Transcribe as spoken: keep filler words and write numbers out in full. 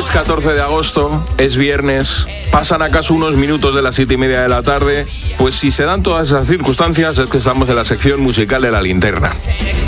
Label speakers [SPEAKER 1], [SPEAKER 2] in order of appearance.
[SPEAKER 1] Es catorce de agosto, es viernes, pasan acaso unos minutos de las siete y media de la tarde. Pues si se dan todas esas circunstancias es que estamos en la sección musical de La Linterna.